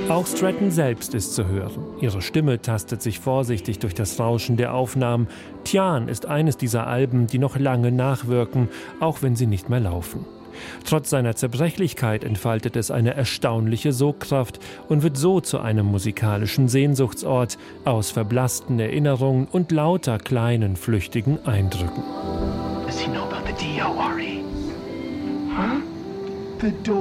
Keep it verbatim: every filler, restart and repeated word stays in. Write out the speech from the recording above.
Auch Stratton selbst ist zu hören. Ihre Stimme tastet sich vorsichtig durch das Rauschen der Aufnahmen. Tian ist eines dieser Alben, die noch lange nachwirken, auch wenn sie nicht mehr laufen. Trotz seiner Zerbrechlichkeit entfaltet es eine erstaunliche Sogkraft und wird so zu einem musikalischen Sehnsuchtsort aus verblassten Erinnerungen und lauter kleinen, flüchtigen Eindrücken. Does he know about the D O, Ari? Huh? The door.